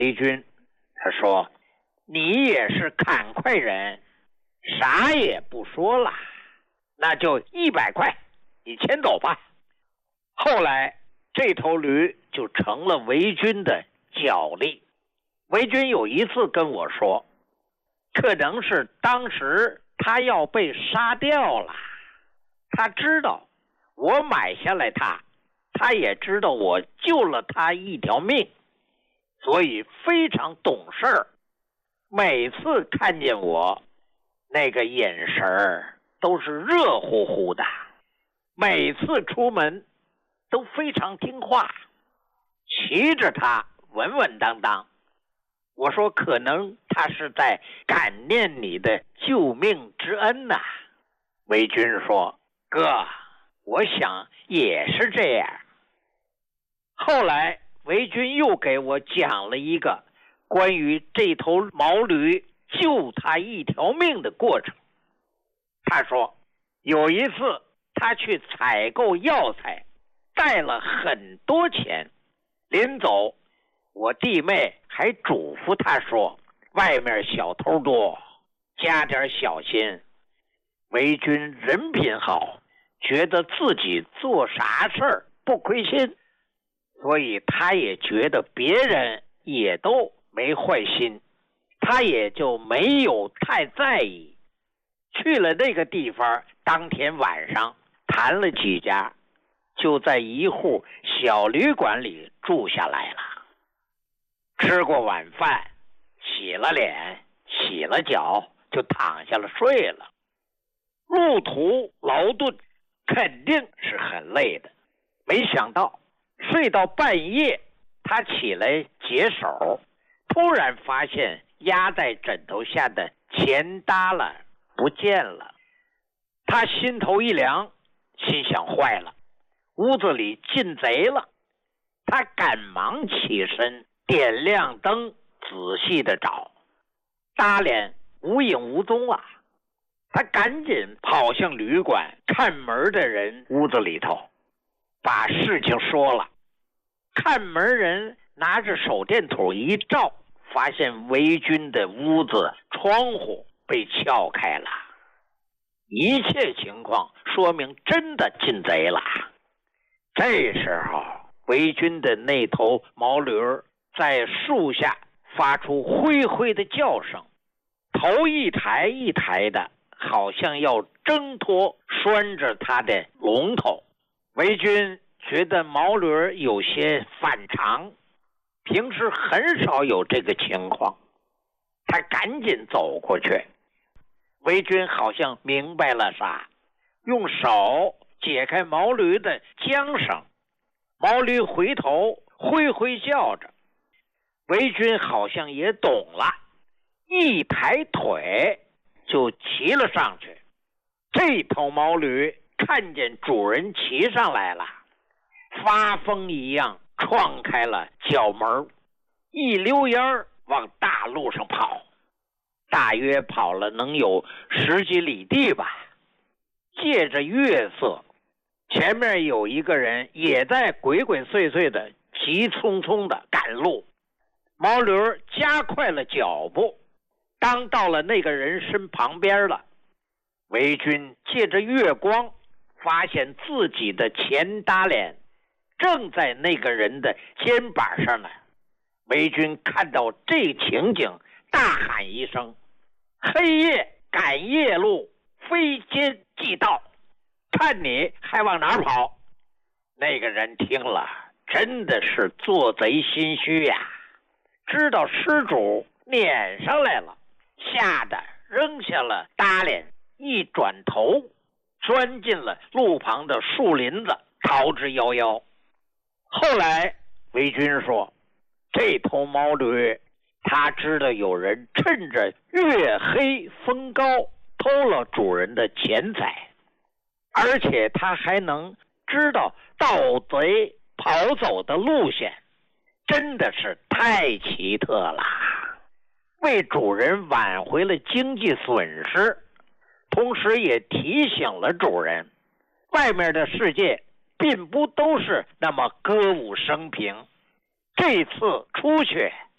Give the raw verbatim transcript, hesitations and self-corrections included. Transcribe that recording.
李军他说，你也是砍快人，啥也不说了，那就一百块，你牵走吧。后来这头驴就成了韦军的脚力。韦军有一次跟我说，可能是当时他要被杀掉了，他知道我买下来他，他也知道我救了他一条命，所以非常懂事儿。每次看见我，那个眼神儿都是热乎乎的，每次出门都非常听话，骑着他稳稳当当。我说可能他是在感念你的救命之恩呐、啊。韦军说，哥，我想也是这样。后来韦军又给我讲了一个关于这头毛驴救他一条命的过程。他说有一次他去采购药材，带了很多钱，临走我弟妹还嘱咐他说，外面小偷多，加点小心。韦军人品好，觉得自己做啥事儿不亏心，所以他也觉得别人也都没坏心，他也就没有太在意。去了那个地方，当天晚上谈了几家，就在一户小旅馆里住下来了。吃过晚饭，洗了脸，洗了脚，就躺下了睡了。路途劳顿，肯定是很累的。没想到睡到半夜，他起来解手，突然发现压在枕头下的钱耷拉不见了。他心头一凉，心想坏了，屋子里进贼了。他赶忙起身，点亮灯，仔细的找，搭脸无影无踪啊。他赶紧跑向旅馆，看门的人屋子里头，把事情说了。看门人拿着手电筒一照，发现韦军的屋子窗户被撬开了，一切情况说明真的进贼了。这时候韦军的那头毛驴在树下发出灰灰的叫声，头一抬一抬的，好像要挣脱拴着他的龙头。韦军觉得毛驴有些反常，平时很少有这个情况，他赶紧走过去。韦军好像明白了啥，用手解开毛驴的缰绳，毛驴回头挥挥叫着。韦军好像也懂了，一抬腿就骑了上去。这头毛驴看见主人骑上来了，发疯一样撞开了角门，一溜烟儿往大路上跑，大约跑了能有十几里地吧。借着月色，前面有一个人也在鬼鬼祟祟的急匆匆的赶路。毛驴加快了脚步，当到了那个人身旁边了，韦军借着月光发现自己的前搭脸正在那个人的肩膀上呢。韦军看到这情景，大喊一声，黑夜赶夜路，非奸即盗，看你还往哪儿跑。那个人听了真的是做贼心虚呀，知道失主撵上来了，吓得扔下了搭脸，一转头钻进了路旁的树林子，逃之夭夭。后来韦军说，这头毛驴他知道有人趁着月黑风高偷了主人的钱财，而且他还能知道盗贼跑走的路线，真的是太奇特了，为主人挽回了经济损失，同时也提醒了主人，外面的世界并不都是那么歌舞升平，这次出去